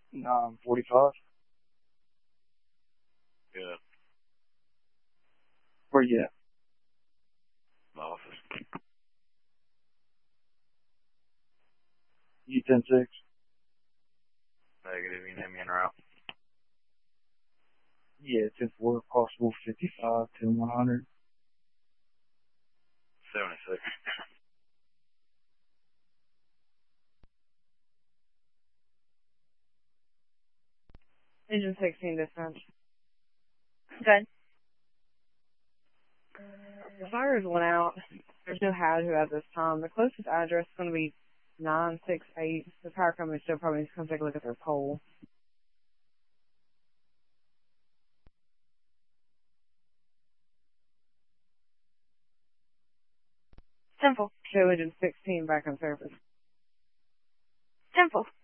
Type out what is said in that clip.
9:45. Good. Where you at? My office. U-10-6. Negative. You name me en route. Yeah, 10-4, possible 55, 10-100. 76. Engine 16 dispatch. Good. The fires went out. There's no hazard at this time. The closest address is going to be 968. The power company still probably needs to come take a look at their pole. Simple. Show engine 16 back on service. Simple.